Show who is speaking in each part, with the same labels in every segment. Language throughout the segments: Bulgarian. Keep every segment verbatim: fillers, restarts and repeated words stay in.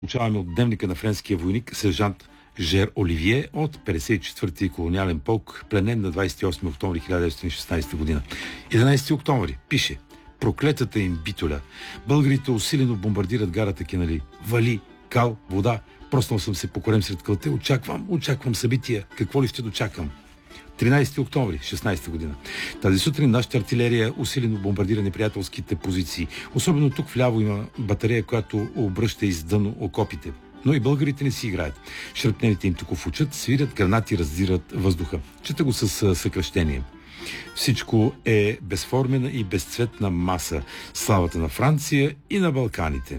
Speaker 1: Получаваме от дневника на френския войник сержант Жер Оливие от петдесет и четвърти колониален полк, пленен на двадесет и осми октомври хиляда деветстотин и шестнадесета година. единадесети октомври пише: проклетата им битоля. Българите усилено бомбардират гарата Кенали. Вали, кал, вода. Проснал съм се по корем сред кълте. Очаквам, очаквам събития. Какво ли ще дочакам? тринадесети октомври шестнадесета година. Тази сутрин нашата артилерия усилено бомбардира неприятелските позиции. Особено тук вляво има батарея, която обръща из дъно окопите. Но и българите не си играят. Шрапнелите им тук в очът, свирят, гранати раздират въздуха. Чета го с съкръщение. Всичко е безформена и безцветна маса. Славата на Франция и на Балканите.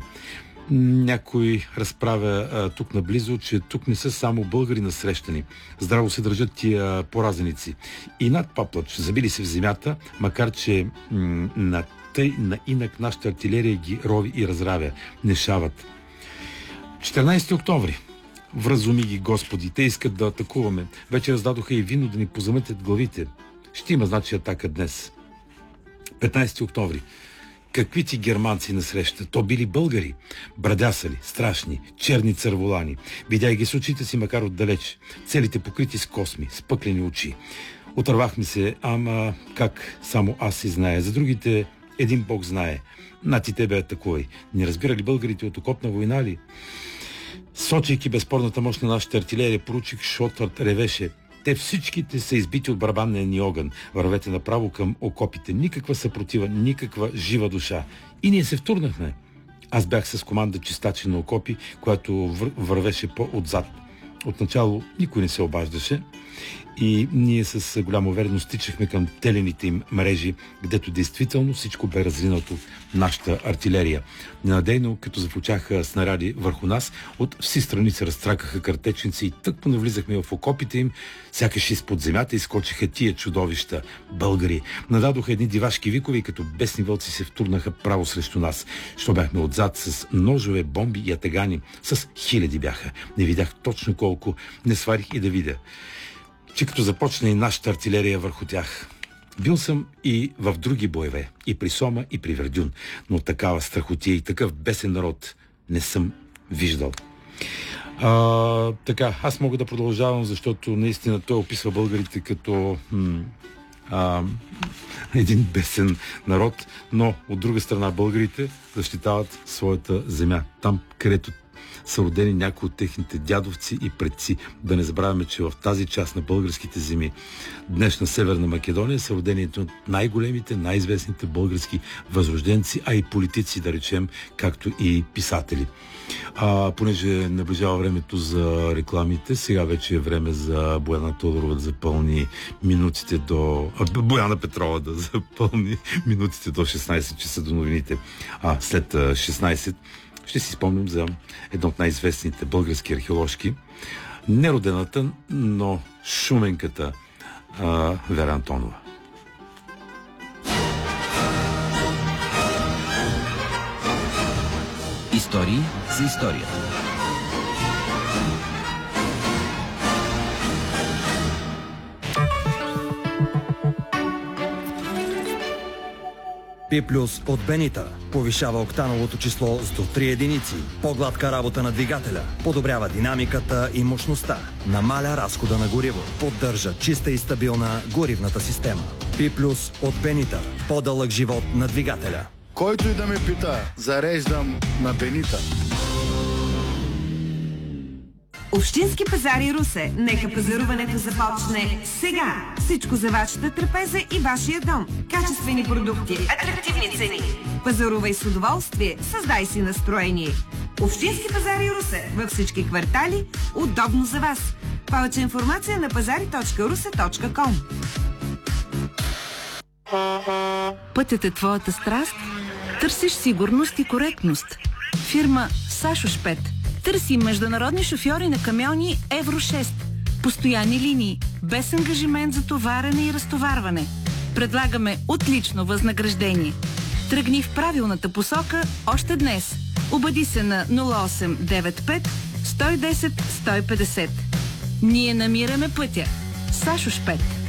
Speaker 1: Някой разправя а, тук наблизо, че тук не са само българи насрещани. Здраво се държат тия поразеници. И над Паплач забили се в земята, макар че м- на тъй на инак нашата артилерия ги рови и разравя. Не шават. четиринадесети октомври. Вразуми ги, Господи, те искат да атакуваме. Вече раздадоха и вино да ни позаметят главите. Ще има, значи, атака днес. петнадесети октомври. Какви ти германци насреща? То били българи. Брадясали, страшни, черни църволани. Видях ги с очите си, макар отдалеч. Целите покрити с косми, с пъклени очи. Отървахме се, ама как само аз си зная. За другите един Бог знае. Нати тебе атакувай. Не разбирали българите от окопна война ли? Сочейки безспорната мощ на нашата артилерия, поручих Шотвард ревеше: те всичките са избити от барабанния ни огън. Вървете направо към окопите. Никаква съпротива, никаква жива душа. И ние се втурнахме. Аз бях с команда чистачи на окопи, която вър... вървеше по-отзад. Отначало никой не се обаждаше и ние с голяма увереност тичахме към телените им мрежи, гдето действително всичко бе разринато нашата артилерия. Ненадейно, като зафучаха снаряди върху нас, от всички страни се разтракаха картечници и тъкмо навлизахме в окопите им, сякаш изпод земята изскочиха тия чудовища българи. Нададоха едни дивашки викове и като бесни вълци се втурнаха право срещу нас. Що бяхме отзад с ножове, бомби и атагани. С хиляди бяха. Не видях точно колко, не сварих и да видя, че като започна и нашата артилерия върху тях. Бил съм и в други боеве, и при Сома, и при Вердюн, но такава страхотия и такъв бесен народ не съм виждал. А, така, аз мога да продължавам, защото наистина той описва българите като м- а, един бесен народ, но от друга страна българите защитават своята земя. Там, където са родени някои от техните дядовци и предци. Да не забравяме, че в тази част на българските земи, днешна Северна Македония, са родени от най-големите, най-известните български възрожденци, а и политици, да речем, както и писатели. А, понеже наближава времето за рекламите, сега вече е време за Бояна Тодорова да запълни минутите до... А, Бояна Петрова да запълни минутите до шестнадесет часа до новините. А след шестнадесет ще си спомним за едно от най-известните български археоложки, неродената, но шуменката а, Вера Антонова.
Speaker 2: Истории за история.
Speaker 3: Пи плюс от Бенита повишава октановото число с до три единици, по-гладка работа на двигателя, подобрява динамиката и мощността, намаля разхода на гориво, поддържа чиста и стабилна горивната система. Пи плюс от Бенита, по-дълъг живот на двигателя.
Speaker 4: Който и да ме пита, зареждам на Бенита.
Speaker 5: Общински пазари Русе. Нека пазаруването започне сега. Всичко за вашата трапеза и вашия дом. Качествени продукти, атрактивни цени. Пазарувай с удоволствие, създай си настроение. Общински пазари Русе. Във всички квартали. Удобно за вас. Повече информация на пазари точка русе точка ком.
Speaker 6: Пътят е твоята страст? Търсиш сигурност и коректност. Фирма Сашошпет търси международни шофьори на камиони Евро шест. Постоянни линии, без ангажимент за товарене и разтоварване. Предлагаме отлично възнаграждение. Тръгни в правилната посока още днес. Обади се на нула осем девет пет сто и десет сто и петдесет. Ние намираме пътя. Сашошпет.